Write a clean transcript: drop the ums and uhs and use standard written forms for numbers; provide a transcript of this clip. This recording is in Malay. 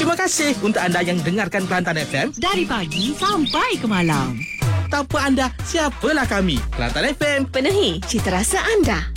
Terima kasih untuk anda yang dengarkan Kelantan FM. Dari pagi sampai ke malam. Tanpa anda, siapalah kami? Kelantan FM. Penuhi cita rasa anda.